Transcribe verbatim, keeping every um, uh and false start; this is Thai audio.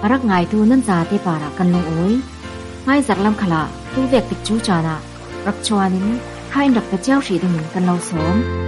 รักไงทูนั่นจาเตปาระกันลงโอยไงจากลำขละตู้เวกติดจูจานะรักชวานินข้าอินดักแต่เจ้าสีดึงกันเราสม